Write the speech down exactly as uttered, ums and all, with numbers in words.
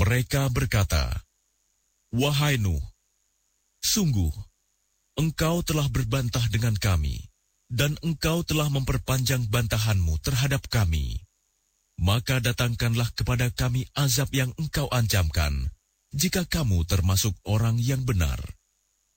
Mereka berkata, "Wahai Nuh, sungguh, engkau telah berbantah dengan kami, dan engkau telah memperpanjang bantahanmu terhadap kami. Maka datangkanlah kepada kami azab yang engkau ancamkan, jika kamu termasuk orang yang benar."